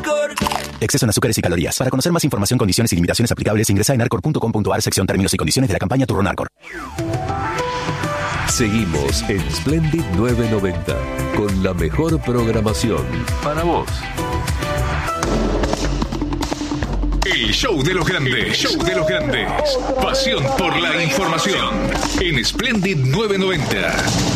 Arcor. Exceso en azúcares y calorías. Para conocer más información, condiciones y limitaciones aplicables, ingresa en arcor.com.ar, sección términos y condiciones de la campaña Turrón Arcor. Seguimos en Splendid 990 con la mejor programación para vos. El show de los grandes. Show de los grandes. Pasión por la información. En Splendid 990.